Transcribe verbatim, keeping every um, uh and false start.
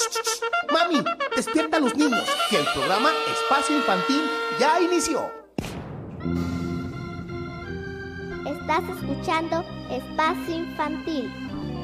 Mami, despierta a los niños, que el programa Espacio Infantil ya inició. Estás escuchando Espacio Infantil.